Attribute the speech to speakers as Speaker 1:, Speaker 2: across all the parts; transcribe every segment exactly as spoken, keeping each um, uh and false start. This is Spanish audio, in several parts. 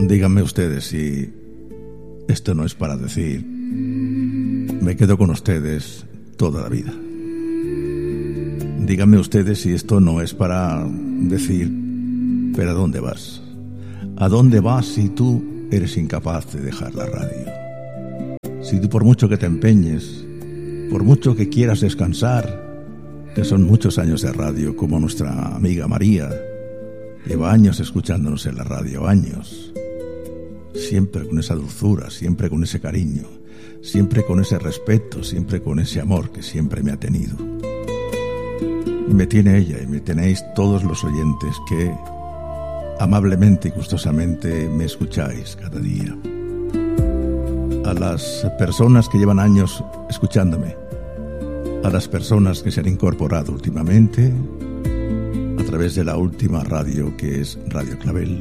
Speaker 1: díganme ustedes si esto no es para decir me quedo con ustedes toda la vida. Díganme ustedes si esto no es para decir pero ¿a dónde vas? ¿A dónde vas si tú eres incapaz de dejar la radio? Si tú, por mucho que te empeñes, por mucho que quieras descansar, que son muchos años de radio, como nuestra amiga María, lleva años escuchándonos en la radio, años, siempre con esa dulzura, siempre con ese cariño, siempre con ese respeto, siempre con ese amor que siempre me ha tenido. Y me tiene ella, y me tenéis todos los oyentes que amablemente y gustosamente me escucháis cada día. A las personas que llevan años escuchándome, a las personas que se han incorporado últimamente a través de la última radio que es Radio Clavel,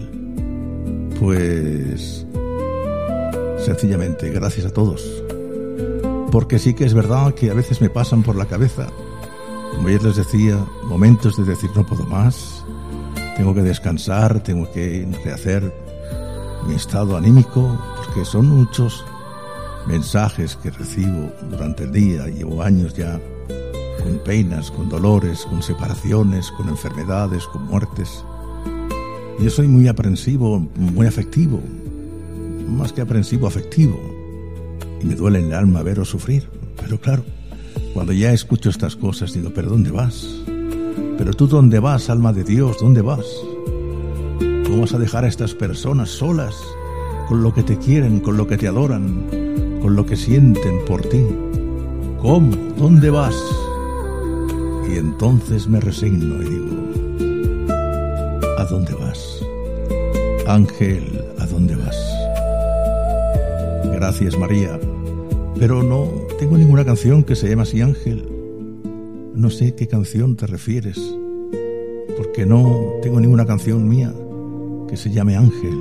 Speaker 1: pues sencillamente gracias a todos, porque sí que es verdad que a veces me pasan por la cabeza, como ayer les decía, momentos de decir no puedo más, tengo que descansar, tengo que rehacer mi estado anímico, porque son muchos mensajes que recibo durante el día. Llevo años ya con penas, con dolores, con separaciones, con enfermedades, con muertes. Yo soy muy aprensivo, muy afectivo, más que aprensivo, afectivo. Y me duele en el alma veros sufrir. Pero claro, cuando ya escucho estas cosas digo, ¿pero dónde vas? ¿Pero tú dónde vas, alma de Dios? ¿Dónde vas? ¿Cómo vas a dejar a estas personas solas, con lo que te quieren, con lo que te adoran, con lo que sienten por ti? ¿Cómo? ¿Dónde vas? Y entonces me resigno y digo, ¿a dónde vas? Ángel, ¿a dónde vas? Gracias, María, pero no tengo ninguna canción que se llame así, Ángel. No sé qué canción te refieres, porque no tengo ninguna canción mía que se llame Ángel.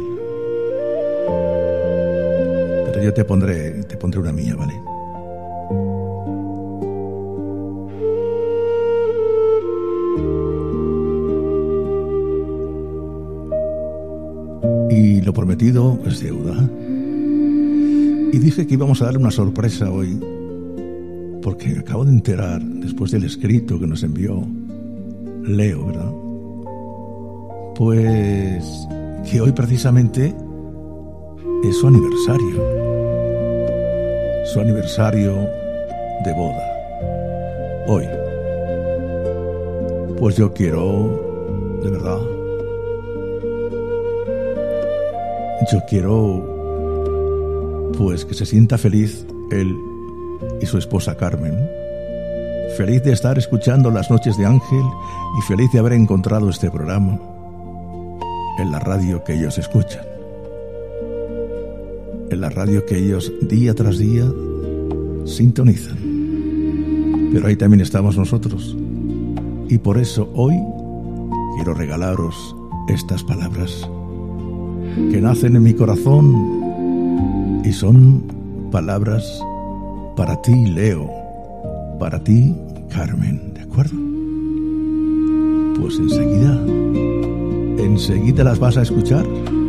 Speaker 1: Pero yo te pondré, te pondré una mía, ¿vale? Y lo prometido es deuda. Y dije que íbamos a darle una sorpresa hoy, porque acabo de enterar, después del escrito que nos envió Leo, ¿verdad? Pues que hoy precisamente es su aniversario. Su aniversario de boda. Hoy. Pues yo quiero, de verdad, yo quiero, pues que se sienta feliz él y su esposa Carmen, feliz de estar escuchando Las Noches de Ángel y feliz de haber encontrado este programa en la radio que ellos escuchan, en la radio que ellos día tras día sintonizan. Pero ahí también estamos nosotros, y por eso hoy quiero regalaros estas palabras que nacen en mi corazón y son palabras para ti, Leo, para ti, Carmen, ¿de acuerdo? Pues enseguida, enseguida las vas a escuchar.